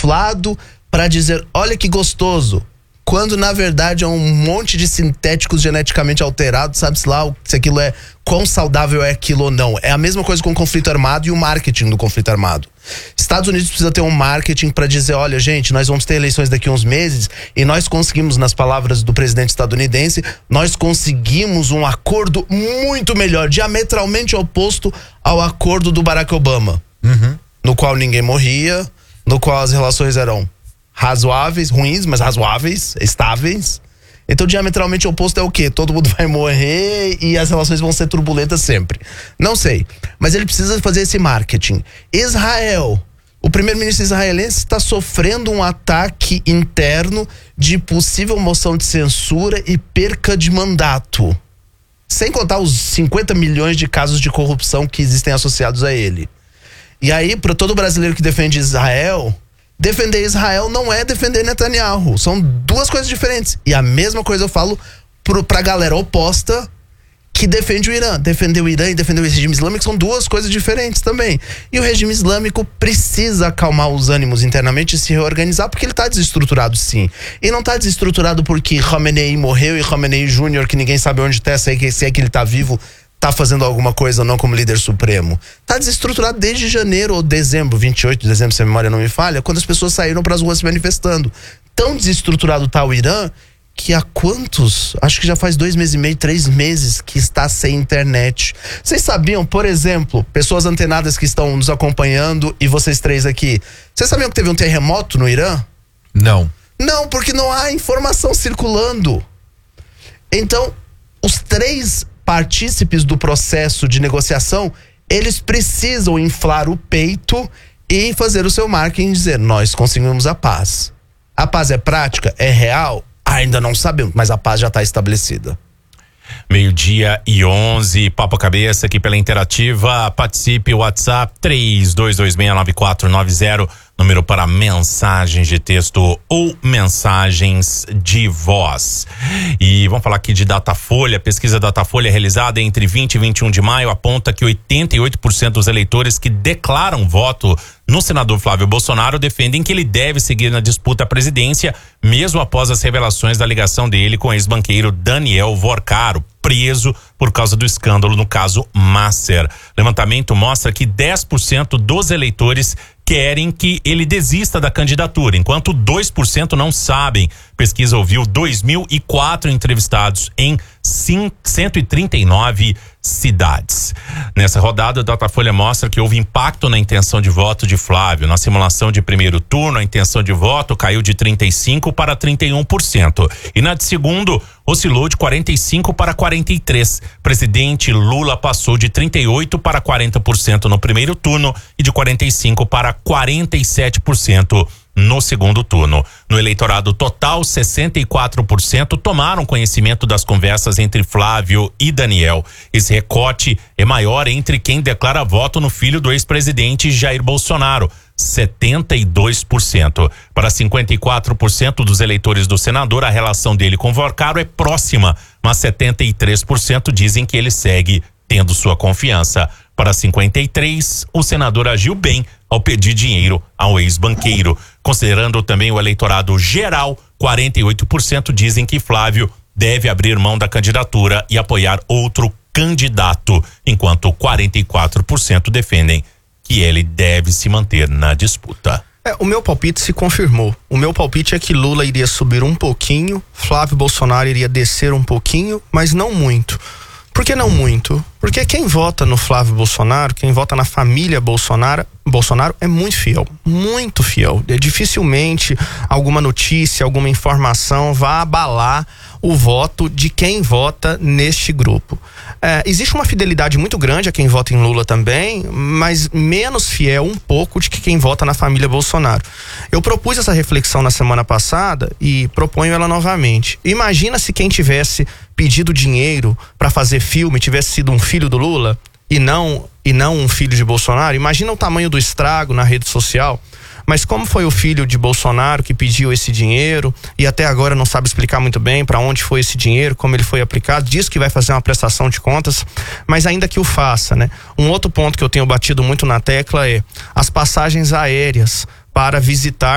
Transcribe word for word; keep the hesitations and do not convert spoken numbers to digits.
inflado para dizer, olha que gostoso, quando na verdade é um monte de sintéticos geneticamente alterados, sabe-se lá se aquilo é, quão saudável é aquilo ou não. É a mesma coisa com o conflito armado e o marketing do conflito armado. Estados Unidos precisa ter um marketing para dizer, olha gente, nós vamos ter eleições daqui a uns meses e nós conseguimos, nas palavras do presidente estadunidense, nós conseguimos um acordo muito melhor, diametralmente oposto ao acordo do Barack Obama, uhum. no qual ninguém morria, no qual as relações eram razoáveis, ruins, mas razoáveis, estáveis. Então, diametralmente oposto é o quê? Todo mundo vai morrer e as relações vão ser turbulentas sempre. Não sei, mas ele precisa fazer esse marketing. Israel, o primeiro-ministro israelense está sofrendo um ataque interno de possível moção de censura e perca de mandato. Sem contar os cinquenta milhões de casos de corrupção que existem associados a ele. E aí, para todo brasileiro que defende Israel, defender Israel não é defender Netanyahu. São duas coisas diferentes. E a mesma coisa eu falo pro, pra galera oposta que defende o Irã. Defender o Irã e defender o regime islâmico são duas coisas diferentes também. E o regime islâmico precisa acalmar os ânimos internamente e se reorganizar, porque ele tá desestruturado sim. E não tá desestruturado porque Khamenei morreu e Khamenei Júnior, que ninguém sabe onde tá, se é, se é que ele tá vivo, tá fazendo alguma coisa ou não como líder supremo. Tá desestruturado desde janeiro ou dezembro, vinte e oito de dezembro, se a memória não me falha, quando as pessoas saíram para as ruas se manifestando. Tão desestruturado tá o Irã que há quantos? Acho que já faz dois meses e meio, três meses que está sem internet. Vocês sabiam, por exemplo, pessoas antenadas que estão nos acompanhando e vocês três aqui, vocês sabiam que teve um terremoto no Irã? Não. Não, porque não há informação circulando. Então, os três partícipes do processo de negociação, eles precisam inflar o peito e fazer o seu marketing e dizer, nós conseguimos a paz. A paz é prática? É real? Ainda não sabemos, mas a paz já está estabelecida. Meio-dia e onze, Papo Cabeça aqui pela Interativa. Participe, WhatsApp três dois dois seis nove quatro nove zero, número para mensagens de texto ou mensagens de voz. E vamos falar aqui de Datafolha. Pesquisa Datafolha realizada entre vinte e vinte e um de maio aponta que oitenta e oito por cento dos eleitores que declaram voto no senador Flávio Bolsonaro defendem que ele deve seguir na disputa à presidência, mesmo após as revelações da ligação dele com o ex-banqueiro Daniel Vorcaro, preso por causa do escândalo no caso Masser. Levantamento mostra que dez por cento dos eleitores querem que ele desista da candidatura, enquanto dois por cento não sabem. Pesquisa ouviu dois mil e quatro entrevistados em cento e trinta e nove cidades. Nessa rodada, a Datafolha mostra que houve impacto na intenção de voto de Flávio. Na simulação de primeiro turno, a intenção de voto caiu de trinta e cinco por cento para trinta e um por cento. E na de segundo, oscilou de quarenta e cinco por cento para quarenta e três por cento. Presidente Lula passou de trinta e oito por cento para quarenta por cento no primeiro turno e de quarenta e cinco por cento para quarenta e sete por cento no segundo turno. No eleitorado total, sessenta e quatro por cento tomaram conhecimento das conversas entre Flávio e Daniel. Esse recorte é maior entre quem declara voto no filho do ex-presidente Jair Bolsonaro, setenta e dois por cento. Para cinquenta e quatro por cento dos eleitores do senador, a relação dele com Vorcaro é próxima, mas setenta e três por cento dizem que ele segue tendo sua confiança. Para cinquenta e três por cento, o senador agiu bem ao pedir dinheiro ao ex-banqueiro. Considerando também o eleitorado geral, quarenta e oito por cento dizem que Flávio deve abrir mão da candidatura e apoiar outro candidato, enquanto quarenta e quatro por cento defendem que ele deve se manter na disputa. É, o meu palpite se confirmou. O meu palpite é que Lula iria subir um pouquinho, Flávio Bolsonaro iria descer um pouquinho, mas não muito. Por que não muito? Porque quem vota no Flávio Bolsonaro, quem vota na família Bolsonaro, Bolsonaro é muito fiel, muito fiel. É, dificilmente alguma notícia, alguma informação vai abalar o voto de quem vota neste grupo. É, existe uma fidelidade muito grande a quem vota em Lula também, mas menos fiel um pouco de que quem vota na família Bolsonaro. Eu propus essa reflexão na semana passada e proponho ela novamente. Imagina se quem tivesse pedido dinheiro para fazer filme tivesse sido um filho do Lula e não, e não um filho de Bolsonaro. Imagina o tamanho do estrago na rede social. Mas como foi o filho de Bolsonaro que pediu esse dinheiro e até agora não sabe explicar muito bem para onde foi esse dinheiro, como ele foi aplicado, diz que vai fazer uma prestação de contas, mas ainda que o faça, né? Um outro ponto que eu tenho batido muito na tecla é as passagens aéreas para visitar